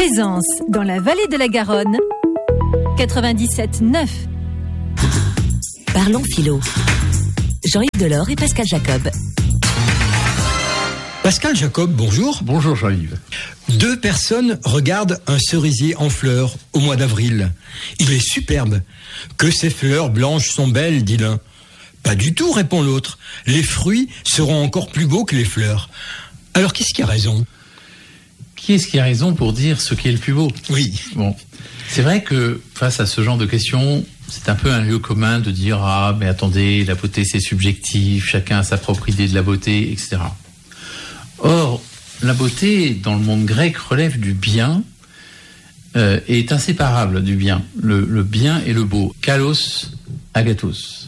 Présence dans la vallée de la Garonne, 97.9. Parlons philo. Jean-Yves Delors et Pascal Jacob. Pascal Jacob, bonjour. Bonjour Jean-Yves. 2 personnes regardent un cerisier en fleurs au mois d'avril. Il est superbe. Que ces fleurs blanches sont belles, dit l'un. Pas du tout, répond l'autre. Les fruits seront encore plus beaux que les fleurs. Alors qui est-ce qui a raison ? Qui est-ce qui a raison pour dire ce qui est le plus beau ? Oui. Bon, c'est vrai que face à ce genre de questions, c'est un peu un lieu commun de dire « Ah, mais attendez, la beauté c'est subjectif, chacun a sa propre idée de la beauté, etc. » Or, la beauté, dans le monde grec, relève du bien et est inséparable du bien. Le bien et le beau. Kalos, agathos.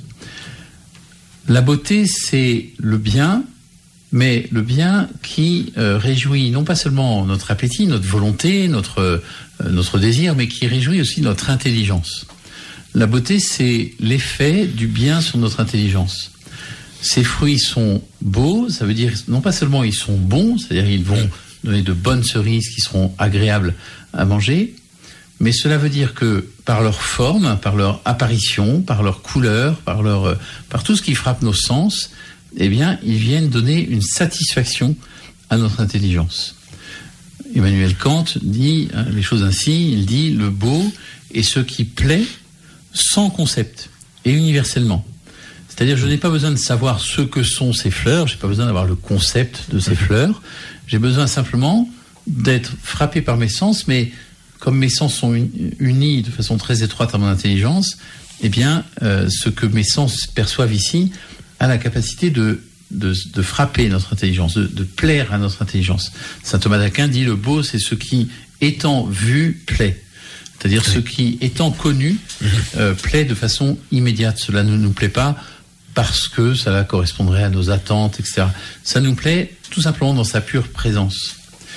La beauté, c'est le bien, mais le bien qui réjouit non pas seulement notre appétit, notre volonté, notre désir, mais qui réjouit aussi notre intelligence. La beauté, c'est l'effet du bien sur notre intelligence. Ces fruits sont beaux, ça veut dire non pas seulement ils sont bons, c'est-à-dire ils vont donner de bonnes cerises qui seront agréables à manger, mais cela veut dire que par leur forme, par leur apparition, par leur couleur, par tout ce qui frappe nos sens, eh bien, ils viennent donner une satisfaction à notre intelligence. Emmanuel Kant dit les choses ainsi, il dit le beau est ce qui plaît sans concept et universellement. C'est-à-dire, je n'ai pas besoin de savoir ce que sont ces fleurs, je n'ai pas besoin d'avoir le concept de ces fleurs, j'ai besoin simplement d'être frappé par mes sens, mais comme mes sens sont unis de façon très étroite à mon intelligence, eh bien, ce que mes sens perçoivent ici a la capacité de frapper notre intelligence, de plaire à notre intelligence. Saint Thomas d'Aquin dit le beau, c'est ce qui, étant vu, plaît. C'est-à-dire ce qui, étant connu, plaît de façon immédiate. Cela ne nous plaît pas parce que cela correspondrait à nos attentes, etc. Ça nous plaît tout simplement dans sa pure présence.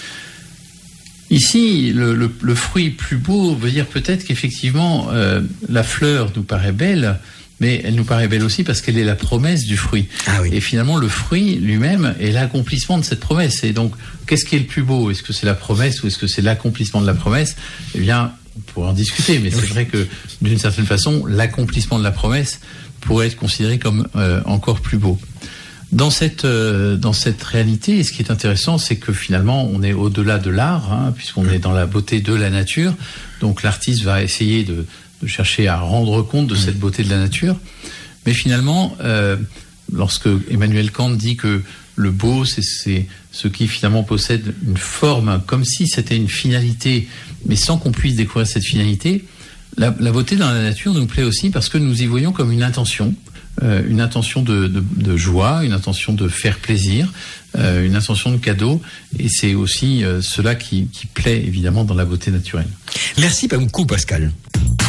Ici, le fruit plus beau veut dire peut-être qu'effectivement, la fleur nous paraît belle, mais elle nous paraît belle aussi parce qu'elle est la promesse du fruit. Ah oui. Et finalement, le fruit lui-même est l'accomplissement de cette promesse. Et donc, qu'est-ce qui est le plus beau ? Est-ce que c'est la promesse ou est-ce que c'est l'accomplissement de la promesse ? Eh bien, on pourrait en discuter, mais c'est vrai que d'une certaine façon, l'accomplissement de la promesse pourrait être considéré comme encore plus beau. Dans cette réalité, ce qui est intéressant, c'est que finalement, on est au-delà de l'art, puisqu'on est dans la beauté de la nature. Donc l'artiste va essayer de chercher à rendre compte de cette beauté de la nature. Mais finalement, lorsque Emmanuel Kant dit que le beau, c'est ce qui finalement possède une forme, comme si c'était une finalité, mais sans qu'on puisse découvrir cette finalité, la beauté dans la nature nous plaît aussi parce que nous y voyons comme une intention de joie, une intention de faire plaisir, une intention de cadeau, et c'est aussi cela qui plaît évidemment dans la beauté naturelle. Merci beaucoup Pascal.